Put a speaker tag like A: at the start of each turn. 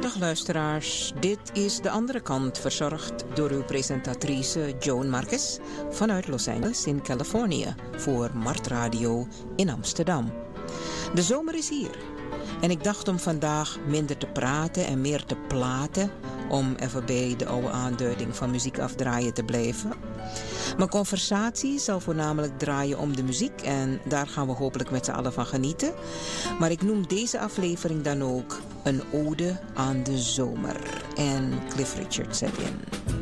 A: Dag luisteraars, dit is De Andere Kant, verzorgd door uw presentatrice Joan Marquez vanuit Los Angeles in Californië voor Mart Radio in Amsterdam. De zomer is hier en ik dacht om vandaag minder te praten en meer te platen, om even bij de oude aanduiding van muziek afdraaien te blijven. Mijn conversatie zal voornamelijk draaien om de muziek en daar gaan we hopelijk met z'n allen van genieten. Maar ik noem deze aflevering dan ook een ode aan de zomer. En Cliff Richard zet in.